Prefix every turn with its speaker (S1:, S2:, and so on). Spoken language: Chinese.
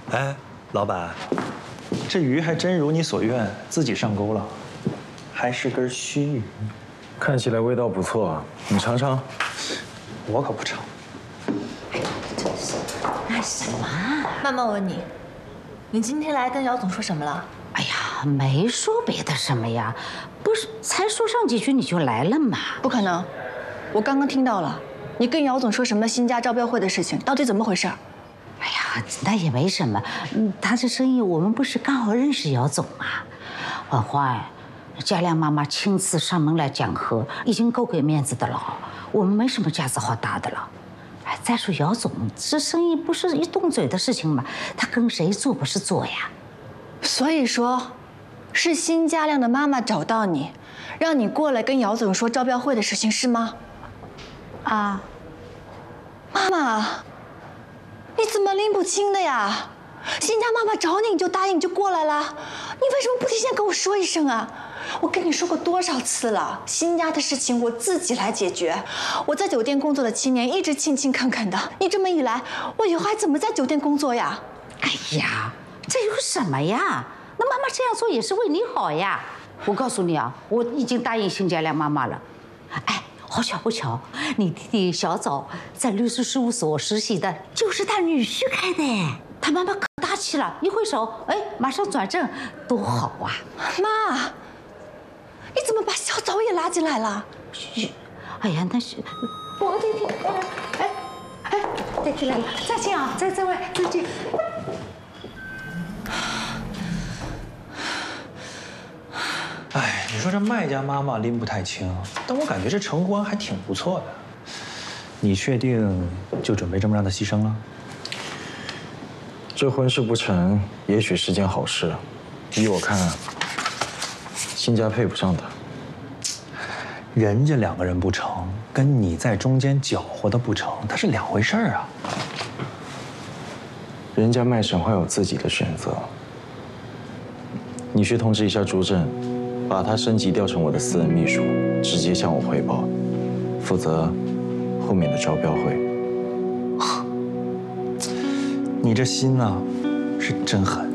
S1: 哎，老板，这鱼还真如你所愿，自己上钩了，还是根须鱼。
S2: 看起来味道不错啊，你尝尝。
S1: 我可不尝。
S3: 真是，干什么？
S4: 妈妈问你，你今天来跟姚总说什么了？
S3: 哎呀，没说别的什么呀，不是才说上几句你就来了嘛？
S4: 不可能，我刚刚听到了，你跟姚总说什么新家招标会的事情，到底怎么回事？
S3: 哎呀，那也没什么，他这生意我们不是刚好认识姚总吗？婉欢，嘉亮妈妈亲自上门来讲和，已经够给面子的了，我们没什么架子好搭的了。哎，再说姚总这生意不是一动嘴的事情嘛，他跟谁做不是做呀？
S4: 所以说，是辛嘉亮的妈妈找到你，让你过来跟姚总说招标会的事情是吗？
S3: 啊，
S4: 妈妈，你怎么拎不清的呀？辛家妈妈找你，你就答应，你就过来了，你为什么不提前跟我说一声啊？我跟你说过多少次了，辛家的事情我自己来解决。我在酒店工作的7年，一直勤勤恳恳的，你这么一来，我以后还怎么在酒店工作呀？
S3: 哎呀，这有什么呀？那妈妈这样做也是为你好呀。我告诉你啊，我已经答应辛嘉亮妈妈了。哎，好巧不巧，你弟弟小枣在律师事务所实习的，就是他女婿开的。他妈妈可大气了，一挥手，哎，马上转正，多好啊！
S4: 妈，你怎么把小枣也拉进来了？
S3: 嘘，哎呀，那是我弟弟，哎，弟弟来了，再见啊，在外再见。
S1: 哎，你说这卖家妈妈拎不太清，但我感觉这成婚还挺不错的。你确定就准备这么让她牺牲了？
S2: 这婚事不成，也许是件好事。依我看，辛家配不上他。
S1: 人家2个人不成，跟你在中间搅和的不成，它是2回事儿啊。
S2: 人家卖沈焕有自己的选择。你去通知一下朱正，把他升级调成我的私人秘书，直接向我汇报，负责后面的招标会。
S1: 你这心啊，是真狠。